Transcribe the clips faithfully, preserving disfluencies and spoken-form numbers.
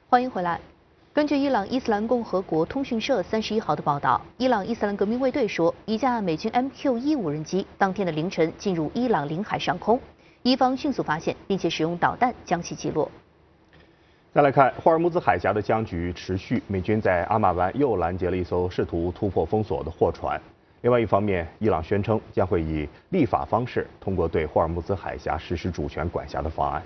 欢迎回来。根据伊朗伊斯兰共和国通讯社三十一号的报道，伊朗伊斯兰革命卫队说，一架美军 M Q 一无人机当天的凌晨进入伊朗领海上空，伊方迅速发现，并且使用导弹将其击落。 再来看霍尔木兹海峡的僵局持续，美军在阿马湾又拦截了一艘试图突破封锁的货船。另外一方面，伊朗宣称将会以立法方式通过对霍尔木兹海峡实施主权管辖的方案。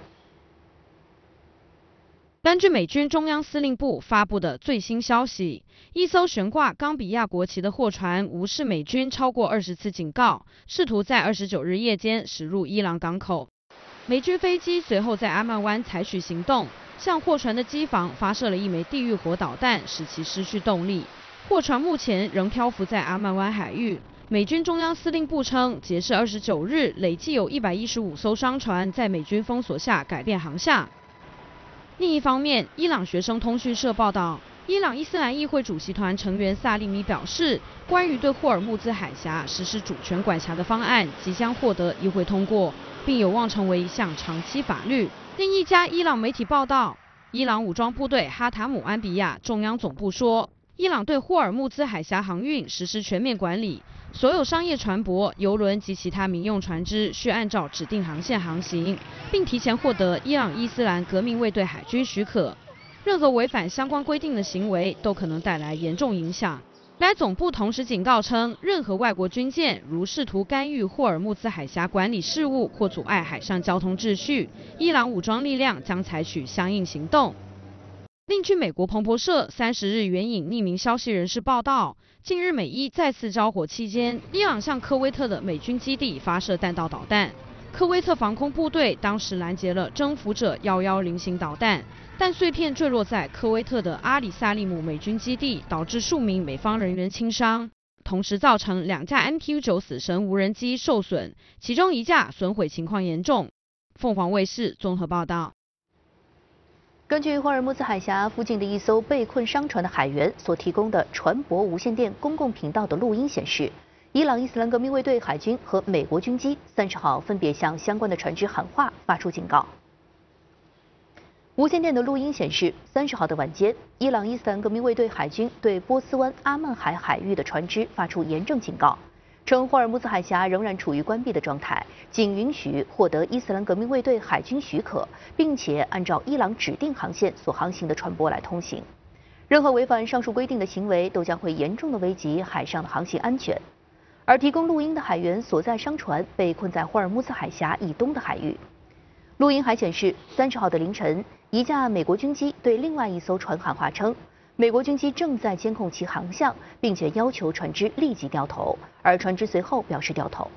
根据美军中央司令部发布的最新消息，一艘悬挂冈比亚国旗的货船无视美军超过二十次警告，试图在二十九日夜间驶入伊朗港口。美军飞机随后在阿曼湾采取行动，向货船的机房发射了一枚地狱火导弹，使其失去动力。货船目前仍漂浮在阿曼湾海域。美军中央司令部称，截至二十九日，累计有一百一十五艘商船在美军封锁下改变航向。另一方面，伊朗学生通讯社报道，伊朗伊斯兰议会主席团成员萨利米表示，关于对霍尔木兹海峡实施主权管辖的方案即将获得议会通过，并有望成为一项长期法律。另一家伊朗媒体报道，伊朗武装部队哈塔姆安比亚中央总部说，伊朗对霍尔木兹海峡航运实施全面管理，所有商业船舶、邮轮及其他民用船只需按照指定航线航行，并提前获得伊朗伊斯兰革命卫队海军许可。任何违反相关规定的行为都可能带来严重影响。该总部同时警告称，任何外国军舰如试图干预霍尔木兹海峡管理事务或阻碍海上交通秩序，伊朗武装力量将采取相应行动。另据美国彭博社三十日援引匿名消息人士报道，近日美伊再次交火期间，伊朗向科威特的美军基地发射弹道导弹。科威特防空部队当时拦截了征服者一一零型导弹，但碎片坠落在科威特的阿里萨利姆美军基地，导致数名美方人员轻伤，同时造成两架 M Q 九死神无人机受损，其中一架损毁情况严重。凤凰卫视综合报道。 根据霍尔木兹海峡附近的一艘被困商船的海员所提供的船舶无线电公共频道的录音显示，伊朗伊斯兰革命卫队海军和美国军机三十号分别向相关的船只喊话，发出警告。无线电的录音显示，三十号的晚间，伊朗伊斯兰革命卫队海军对波斯湾阿曼海海域的船只发出严正警告，称霍尔木兹海峡仍然处于关闭的状态，仅允许获得伊斯兰革命卫队海军许可，并且按照伊朗指定航线所航行的船舶来通行。任何违反上述规定的行为都将会严重的危及海上的航行安全。而提供录音的海员所在商船被困在霍尔木兹海峡以东的海域。录音还显示，三十号的凌晨，一架美国军机对另外一艘船喊话称，美国军机正在监控其航向，并且要求船只立即掉头，而船只随后表示掉头。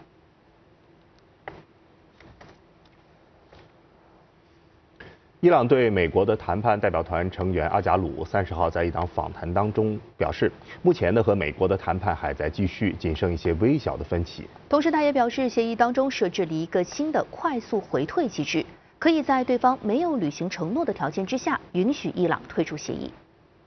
伊朗对美国的谈判代表团成员阿贾鲁三十号在一档访谈当中表示，目前的和美国的谈判还在继续，仅剩一些微小的分歧。 同时，他也表示，协议当中设置了一个新的快速回退机制，可以在对方没有履行承诺的条件之下，允许伊朗退出协议。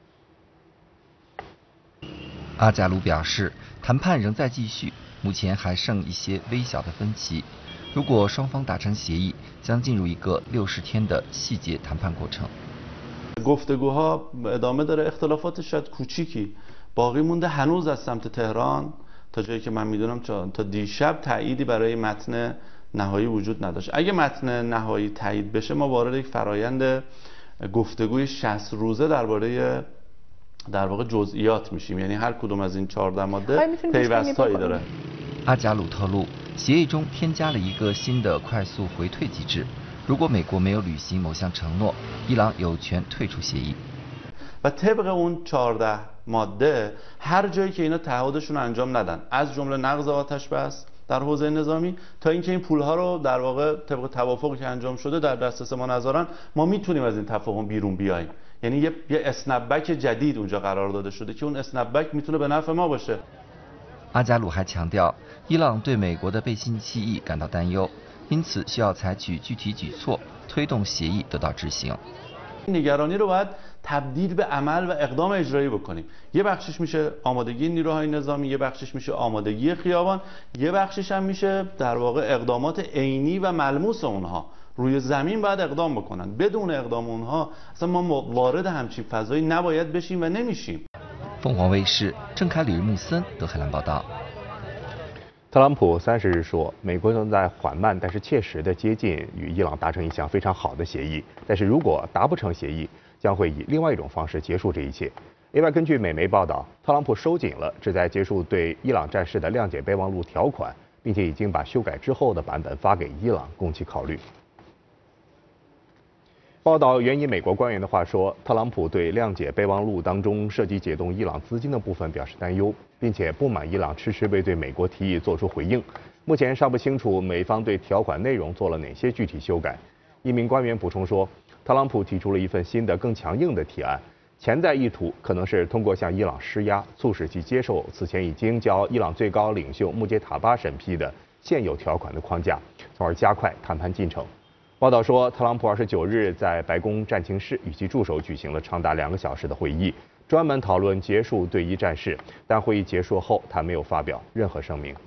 阿贾鲁表示，谈判仍在继续，目前还剩一些微小的分歧。如果双方达成协议，将进入一个六十天的细节谈判过程。 گفتگوها ادامه داره اختلافات شاید کوچیکی باقی مونده هنوز از سمت تهران تا جایی که من میدونم تا دیشب تأییدی برای متن نهایی وجود نداشت. اگه متن نهایی تایید بشه ما وارد یک فرایند گفتگوی شصت روزه درباره در واقع جزئیات میشیم، یعنی هر کدوم از این چهارده ماده پیوستایی داره. 阿贾鲁透露，协议中添加了一个新的快速回退机制，如果美国没有履行某项承诺，伊朗有权退出协议。 و طبق اون چهارده ماده هر جایی که اینا تعهدشون رو انجام ندن، از جمله نقض آتش بس در حوزه نظامی تا اینکه این پولها رو در واقع طبق توافقی که انجام شده در دسترس ما نذارن، ما میتونیم از این تفاهم بیرون بیاییم. یعنی یه یه اسنپبک جدید اونجا قرار داده شده که اون اسنپبک میتونه به نفع ما باشه. 阿贾鲁还强调，伊朗对美国的背信弃义感到担忧，因此需要采取具体举措，推动协议得到执行。 نگرانی رو باید تبدیل به عمل و اقدام اجرایی بکنیم. یه بخشش میشه آمادگی نیروهای نظامی، یه بخشش میشه آمادگی خیابان، یه بخشش هم میشه در واقع اقدامات عینی و ملموس اونها. روی زمین باید اقدام بکنن. بدون اقدام اونها اصلا ما وارد همچین فضایی نباید بشیم و نمیشیم. 凤凰卫视郑凯、李木森德黑兰报道。 特朗普三十日说，美国正在缓慢但是切实地接近与伊朗达成一项非常好的协议，但是如果达不成协议，将会以另外一种方式结束这一切。另外，根据美媒报道，特朗普收紧了旨在结束对伊朗战事的谅解备忘录条款，并且已经把修改之后的版本发给伊朗，供其考虑。报道援引美国官员的话说，特朗普对谅解备忘录当中涉及解冻伊朗资金的部分表示担忧，并且不满伊朗迟迟未对美国提议做出回应。目前尚不清楚美方对条款内容做了哪些具体修改。一名官员补充说，特朗普提出了一份新的、更强硬的提案，潜在意图可能是通过向伊朗施压，促使其接受此前已经交伊朗最高领袖穆杰塔巴审批的现有条款的框架，从而加快谈判进程。报道说，特朗普二十九日在白宫战情室与其助手举行了长达两个小时的会议，专门讨论结束对伊战事。但会议结束后，他没有发表任何声明。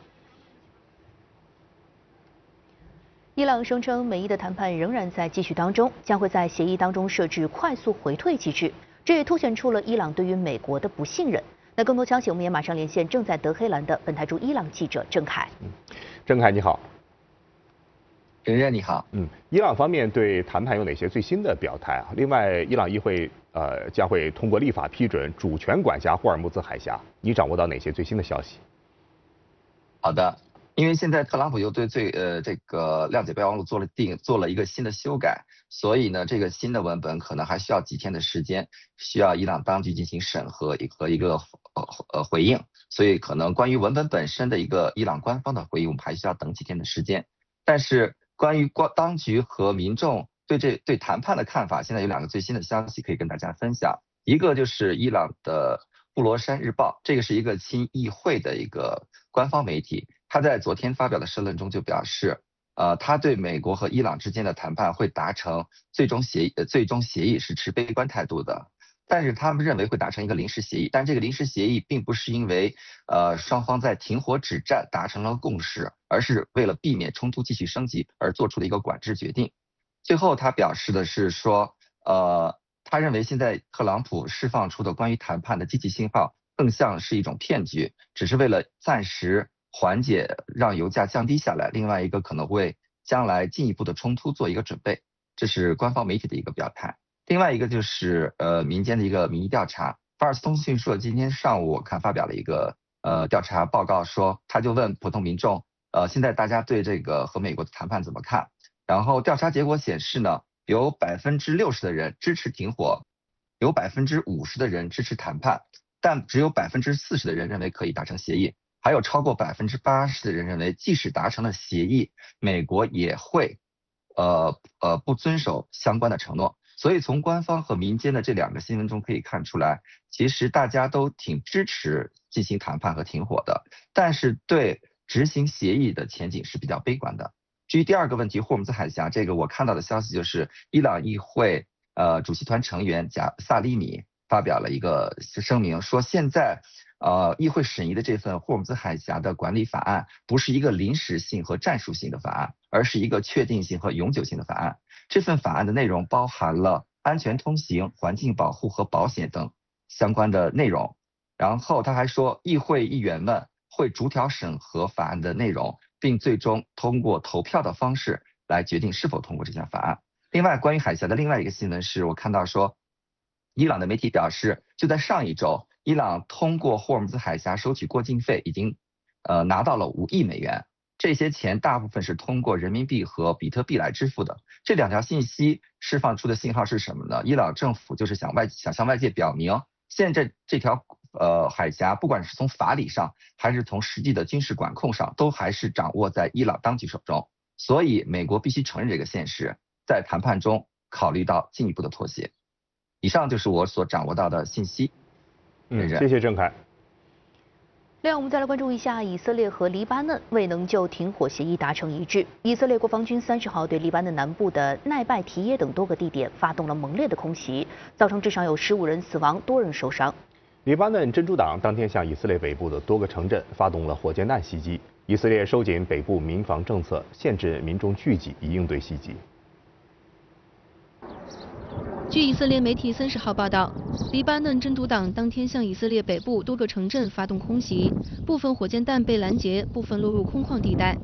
伊朗声称，美伊的谈判仍然在继续当中，将会在协议当中设置快速回退机制，这也凸显出了伊朗对于美国的不信任。那更多消息，我们也马上连线正在德黑兰的本台驻伊朗记者郑凯。 嗯，郑凯你好。 任任你好， 嗯，伊朗方面对谈判有哪些最新的表态啊？另外，伊朗议会呃将会通过立法批准主权管辖霍尔木兹海峡，你掌握到哪些最新的消息？ 好的，因为现在特朗普又对最呃这个谅解备忘录做了定做了一个新的修改，所以呢，这个新的文本可能还需要几天的时间，需要伊朗当局进行审核和一个呃呃回应，所以可能关于文本本身的一个伊朗官方的回应，我们还需要等几天的时间，但是。关于关当局和民众对这对谈判的看法，现在有两个最新的消息可以跟大家分享。一个就是伊朗的布罗山日报，这个是一个亲议会的一个官方媒体，他在昨天发表的社论中就表示，呃，他对美国和伊朗之间的谈判会达成最终协议，呃，最终协议是持悲观态度的。但是他们认为会达成一个临时协议，但这个临时协议并不是因为呃双方在停火止战达成了共识，而是为了避免冲突继续升级而做出的一个管制决定。最后他表示的是说，呃，他认为现在特朗普释放出的关于谈判的积极信号更像是一种骗局，只是为了暂时缓解让油价降低下来，另外一个可能为将来进一步的冲突做一个准备，这是官方媒体的一个表态。另外一个就是呃民间的一个民意调查，法尔斯通讯社今天上午我看发表了一个呃调查报告，说他就问普通民众，呃现在大家对这个和美国的谈判怎么看？然后调查结果显示呢，有百分之六十的人支持停火，有百分之五十的人支持谈判，但只有百分之四十的人认为可以达成协议，还有超过百分之八十的人认为，即使达成了协议，美国也会呃呃不遵守相关的承诺。所以从官方和民间的这两个新闻中可以看出来，其实大家都挺支持进行谈判和停火的，但是对执行协议的前景是比较悲观的。至于第二个问题，霍尔木兹海峡，这个我看到的消息就是伊朗议会呃主席团成员贾萨利米发表了一个声明，说现在呃议会审议的这份霍尔木兹海峡的管理法案不是一个临时性和战术性的法案，而是一个确定性和永久性的法案。这份法案的内容包含了安全通行、环境保护和保险等相关的内容。然后他还说，议会议员们会逐条审核法案的内容，并最终通过投票的方式来决定是否通过这项法案。另外，关于海峡的另外一个新闻是，我看到说，伊朗的媒体表示，就在上一周，伊朗通过霍尔木兹海峡收取过境费，已经呃拿到了五亿美元。这些钱大部分是通过人民币和比特币来支付的。这两条信息释放出的信号是什么呢？伊朗政府就是想外想向外界表明，现在这条呃海峡不管是从法理上还是从实际的军事管控上，都还是掌握在伊朗当局手中。所以美国必须承认这个现实，在谈判中考虑到进一步的妥协。以上就是我所掌握到的信息。 嗯，谢谢郑凯。 另外，我们再来关注一下以色列和黎巴嫩未能就停火协议达成一致。以色列国防军三十号对黎巴嫩南部的奈拜提耶等多个地点发动了猛烈的空袭，造成至少有十五人死亡，多人受伤。 黎巴嫩真主党当天向以色列北部的多个城镇发动了火箭弹袭击， 以色列收紧北部民防政策，限制民众聚集，以应对袭击。 据以色列媒体三十号报道，黎巴嫩真主党当天向以色列北部多个城镇发动空袭，部分火箭弹被拦截，部分落入空旷地带。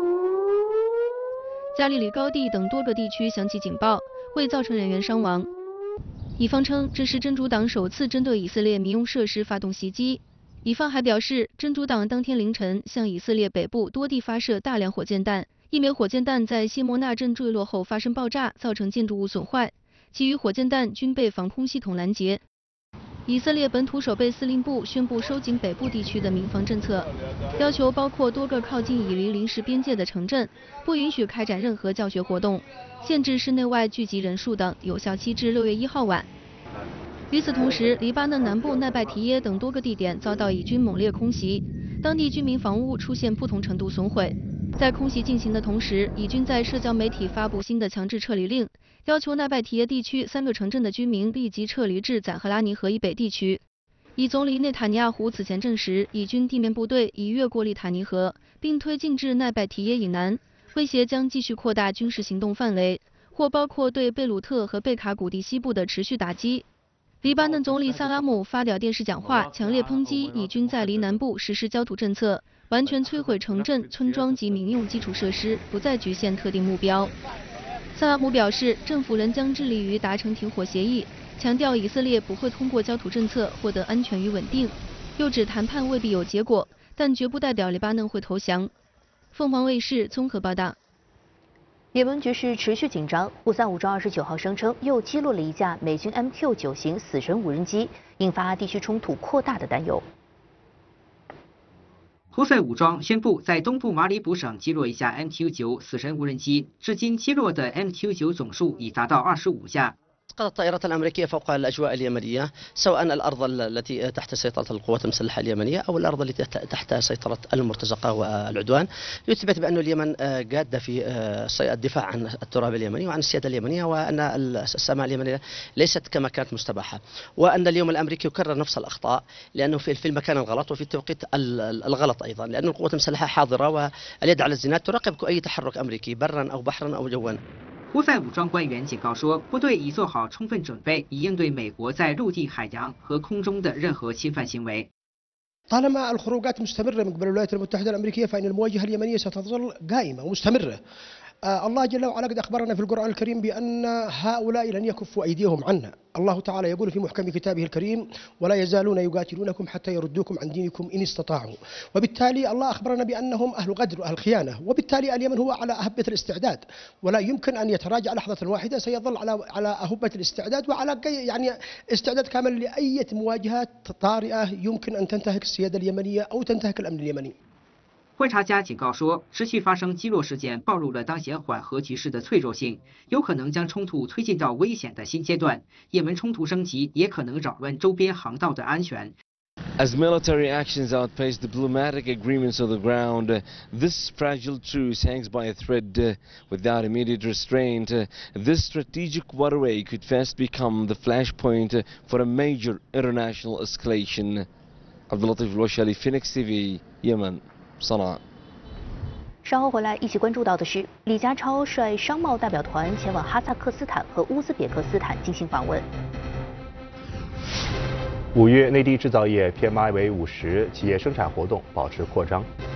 加利里高地等多个地区响起警报，未造成人员伤亡。以方称这是真主党首次针对以色列民用设施发动袭击。以方还表示，真主党当天凌晨向以色列北部多地发射大量火箭弹，一枚火箭弹在谢莫纳镇坠落后发生爆炸，造成建筑物损坏。其余火箭弹均被防空系统拦截。以色列本土守备司令部宣布收紧北部地区的民防政策，要求包括多个靠近以黎临时边界的城镇不允许开展任何教学活动，限制室内外聚集人数等，有效期至六月一号晚。与此同时，黎巴嫩南部奈拜提耶等多个地点遭到以军猛烈空袭，当地居民房屋出现不同程度损毁。在空袭进行的同时，以军在社交媒体发布新的强制撤离令，要求奈拜提耶地区三个城镇的居民立即撤离至宰赫拉尼河以北地区。以总理内塔尼亚胡此前证实，以军地面部队已越过利塔尼河，并推进至奈拜提耶以南，威胁将继续扩大军事行动范围，或包括对贝鲁特和贝卡谷地西部的持续打击。黎巴嫩总理萨拉姆发表电视讲话，强烈抨击以军在黎南部实施焦土政策，完全摧毁城镇、村庄及民用基础设施，不再局限特定目标。萨拉姆表示，政府仍将致力于达成停火协议，强调以色列不会通过焦土政策获得安全与稳定，又指谈判未必有结果，但绝不代表黎巴嫩会投降。凤凰卫视综合报道。 也门局势持续紧张，胡塞武装二十九号声称又击落了一架美军 M Q 九型死神无人机，引发地区冲突扩大的担忧。 胡塞武装宣布在东部马里卜省击落一架 M Q 九死神无人机，至今击落的 M Q 九总数已达到二十五架。 أسقطت الطائرات الأمريكية فوق الأجواء اليمنية سواء الأرض التي تحت سيطرة القوات المسلحة اليمنية أو الأرض التي تحت سيطرة المرتزقة والعدوان، يثبت بأن اليمن جادة في الدفاع عن التراب اليمني وعن السيادة اليمنية، وأن السماء اليمنية ليست كما كانت مستباحة، وأن اليوم الأمريكي يكرر نفس الأخطاء لأنه في المكان الغلط وفي التوقيت الغلط أيضا، لأن القوات المسلحة حاضرة واليد على الزناد تراقب أي تحرك أمريكي برا أو بحرا أو جوا. 胡塞武装官员警告说，部队已做好充分准备，以应对美国在陆地、海洋和空中的任何侵犯行为。 طالما الخروجات مستمرة من قبل الولايات المتحدة الأمريكية فإن المواجهة اليمنية ستظل قائمة ومستمرة. آه الله جل وعلا قد أخبرنا في القرآن الكريم بأن هؤلاء لن يكفوا أيديهم عنا. الله تعالى يقول في محكم كتابه الكريم: ولا يزالون يقاتلونكم حتى يردوكم عن دينكم إن استطاعوا. وبالتالي الله أخبرنا بأنهم أهل غدر وأهل خيانة، وبالتالي اليمن هو على أهبة الاستعداد، ولا يمكن أن يتراجع لحظة واحدة، سيظل على على أهبة الاستعداد وعلى يعني استعداد كامل لأي مواجهات طارئة يمكن أن تنتهك السيادة اليمنية أو تنتهك الأمن اليمني. 观察家警告说，持续发生击落事件暴露了当前缓和局势的脆弱性，有可能将冲突推进到危险的新阶段。也门冲突升级也可能扰乱周边航道的安全。 As military actions outpace diplomatic agreements on the ground, uh, this fragile truce hangs by a thread. Uh, without immediate restraint, uh, this strategic waterway could fast become the flashpoint uh, for a major international escalation. Abdulatif Al-Washali, Phoenix T V, Yemen, Sana'a. 稍后回来一起关注到的是，李家超率商贸代表团前往哈萨克斯坦和乌兹别克斯坦进行访问。 五月，内地制造业 P M I 为五十，企业生产活动保持扩张。